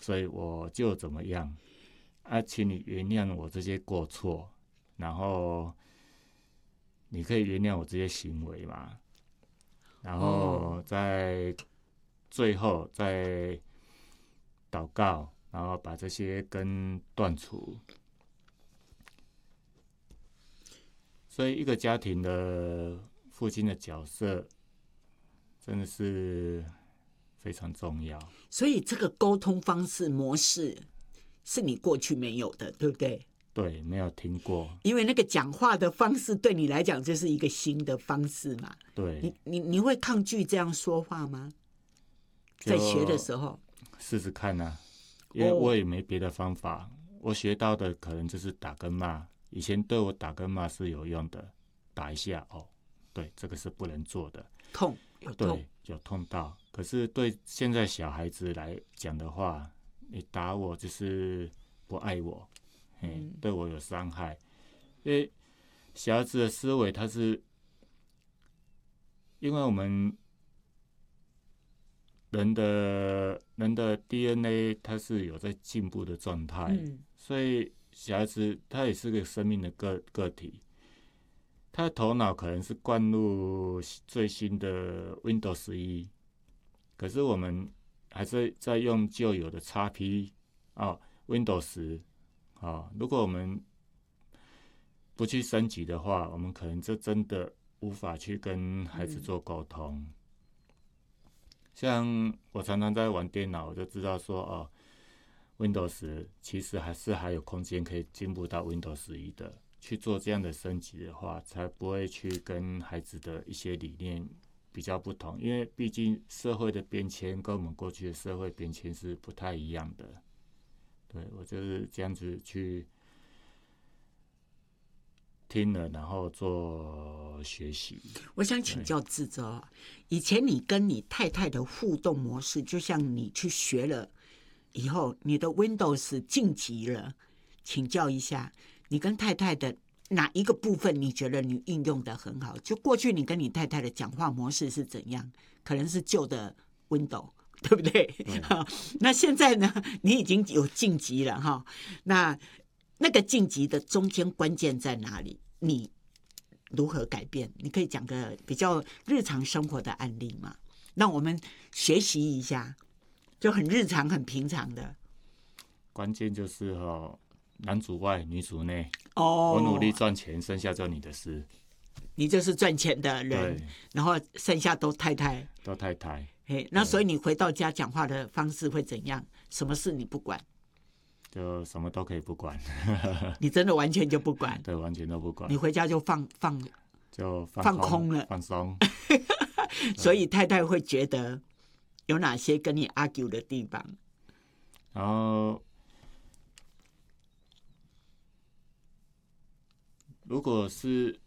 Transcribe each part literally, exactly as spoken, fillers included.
所以我就怎么样啊，请你原谅我这些过错，然后你可以原谅我这些行为嘛，然后在最后再祷告，然后把这些根断除。所以一个家庭的父亲的角色真的是非常重要。 所以这个沟通方式模式是你过去没有的，对不对？ 对，没有听过。 因为那个讲话的方式对你来讲就是一个新的方式嘛。 对， 你你你会抗拒这样说话吗？在学的时候试试看啊，因为我也没别的方法。哦、我学到的可能就是打跟骂。以前对我打跟骂是有用的，打一下哦，对，这个是不能做的， 痛有痛， 对，有痛到。可是对现在小孩子来讲的话，你打我就是不爱我，嗯，对我有伤害。因为小孩子的思维，他是因为我们人的人的 D N A 它是有在进步的状态，嗯、所以小孩子他也是个生命的个个体，他的头脑可能是灌入最新的 Windows 十一，可是我们还是在用旧有的 X P 哦 Windows 十哦，如果我们不去升级的话，我们可能就真的无法去跟孩子做沟通。嗯、像我常常在玩电脑，我就知道说哦。Windows 十其实还是还有空间可以进步到 Windows 十一的，去做这样的升级的话，才不会去跟孩子的一些理念比较不同，因为毕竟社会的变迁跟我们过去的社会变迁是不太一样的。对，我就是这样子去听了，然后做学习。 我想请教志洲，以前你跟你太太的互动模式，就像你去学了以后，你的 Windows 晋级了，请教一下，你跟太太的哪一个部分你觉得你运用的很好？就过去你跟你太太的讲话模式是怎样？可能是旧的 Windows， 对不对？对那现在呢，你已经有晋级了哈。那那个晋级的中间关键在哪里？你如何改变？你可以讲个比较日常生活的案例吗？让我们学习一下。就很日常很平常的， 关键就是哦，男主外女主内。 哦， 我努力赚钱，剩下就你的事。 你就是赚钱的人，然后剩下都太太， 都太太。 嘿，那所以你回到家讲话的方式会怎样？什么事你不管？ 就什么都可以不管。 你真的完全就不管？ 对，完全都不管。 你回家就放放， 就 放, 放空了， 放松。 所以太太会觉得。有哪些跟你 argue 的地方？ 然后，如果是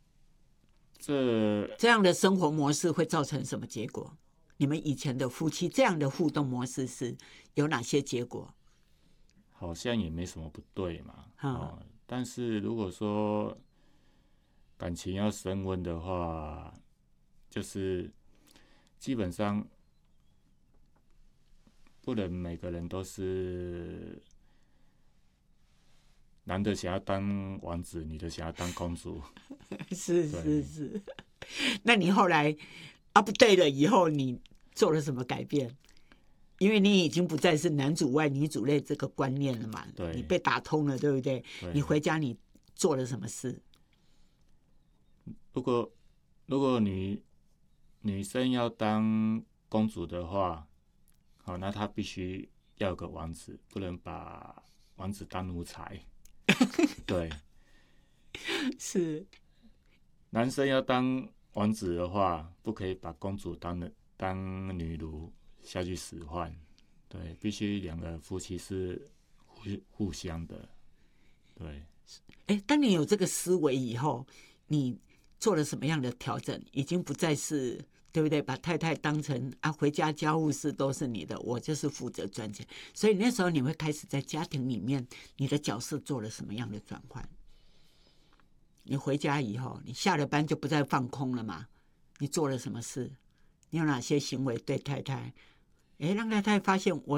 这这样的生活模式会造成什么结果？你们以前的夫妻这样的互动模式是有哪些结果？ 好像也没什么不对嘛。嗯哦、但是如果说感情要升温的话，就是基本上。不能每个人都是男的想要当王子，女的想要当公主。 是是是。那你后来 update 了以后，你做了什么改变？因为你已经不再是男主外女主内这个观念了嘛， 对， 你被打通了，对不对？ 对， 你回家你做了什么事？ 如果如果女女生要当公主的话。好，那他必须要有个王子，不能把王子当奴才。对， 是。 男生要当王子的话，不可以把公主当当女奴下去使唤。对，必须两个夫妻是 互, 互相的。对。 哎，当你有这个思维以后，你做了什么样的调整？已经不再是。对不对？把太太当成啊，回家家务事都是你的，我就是负责赚钱。所以那时候你会开始在家庭里面，你的角色做了什么样的转换？你回家以后，你下了班就不再放空了嘛？你做了什么事？你有哪些行为对太太？哎，让太太发现我。